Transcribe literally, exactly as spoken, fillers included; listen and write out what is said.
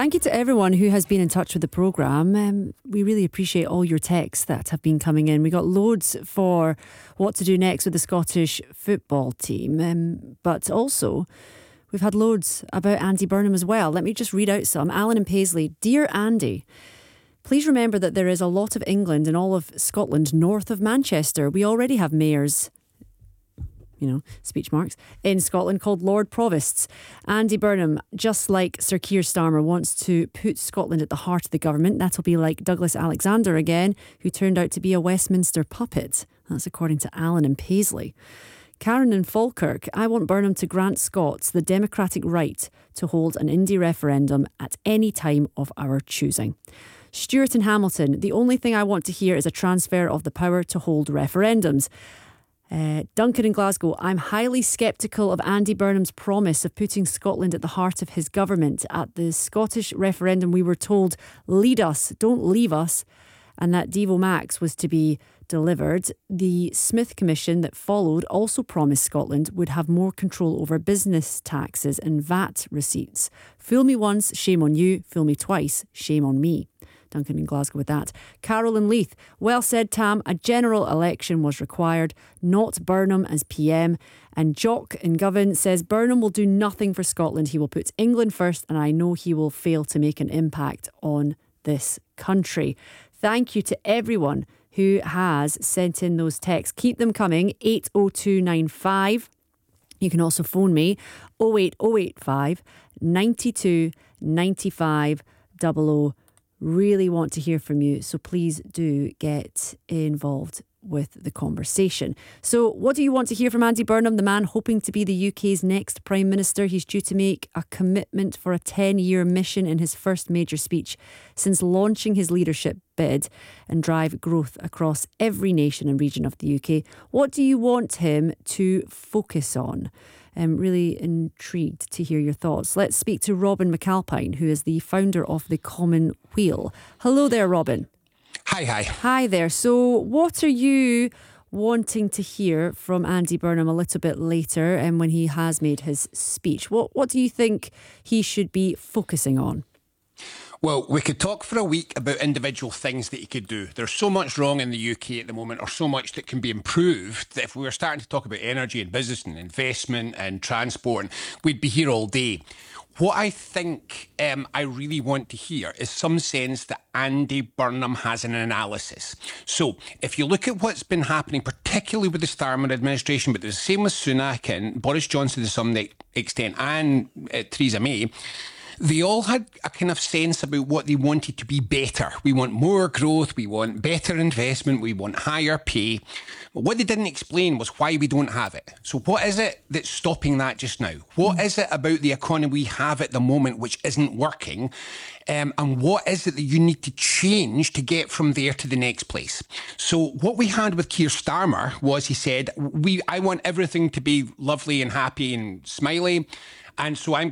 Thank you to everyone who has been in touch with the programme. Um, we really appreciate all your texts that have been coming in. We got loads for what to do next with the Scottish football team, um, but also we've had loads about Andy Burnham as well. Let me just read out some. Alan and Paisley. Dear Andy, please remember that there is a lot of England and all of Scotland north of Manchester. We already have mayors, you know, speech marks, in Scotland called Lord Provosts. Andy Burnham, just like Sir Keir Starmer, wants to put Scotland at the heart of the government. That'll be like Douglas Alexander again, who turned out to be a Westminster puppet. That's according to Alan and Paisley. Karen and Falkirk, I want Burnham to grant Scots the democratic right to hold an indie referendum at any time of our choosing. Stuart and Hamilton, the only thing I want to hear is a transfer of the power to hold referendums. Uh, Duncan in Glasgow, I'm highly sceptical of Andy Burnham's promise of putting Scotland at the heart of his government. At the Scottish referendum, we were told, lead us, don't leave us, and that Devo Max was to be delivered. The Smith Commission that followed also promised Scotland would have more control over business taxes and V A T receipts. Fool me once, shame on you. Fool me twice, shame on me. Duncan in Glasgow with that. Carol and Leith, well said Tam, a general election was required, not Burnham as P M. And Jock in Govan says Burnham will do nothing for Scotland. He will put England first and I know he will fail to make an impact on this country. Thank you to everyone who has sent in those texts. Keep them coming, eight oh two nine five. You can also phone me, oh eight oh eight five, nine two, nine five, double oh. Really want to hear from you, so please do get involved with the conversation. So what do you want to hear from Andy Burnham, the man hoping to be the U K's next Prime Minister? He's due to make a commitment for a ten-year mission in his first major speech since launching his leadership bid and drive growth across every nation and region of the U K. What do you want him to focus on? I'm really intrigued to hear your thoughts. Let's speak to Robin McAlpine, who is the founder of The Common Wheel. Hello there, Robin. Hi, hi. Hi there. So what are you wanting to hear from Andy Burnham a little bit later and um, when he has made his speech? What, what do you think he should be focusing on? Well, we could talk for a week about individual things that he could do. There's so much wrong in the U K at the moment, or so much that can be improved, that if we were starting to talk about energy and business and investment and transport, we'd be here all day. What I think um, I really want to hear is some sense that Andy Burnham has an analysis. So if you look at what's been happening, particularly with the Starmer administration, but the same with Sunak and Boris Johnson to some extent, and uh, Theresa May, they all had a kind of sense about what they wanted to be better. We want more growth, we want better investment, we want higher pay. But what they didn't explain was why we don't have it. So what is it that's stopping that just now? What is it about the economy we have at the moment which isn't working? Um, and what is it that you need to change to get from there to the next place? So what we had with Keir Starmer was he said, "We, I want everything to be lovely and happy and smiley. And so I'm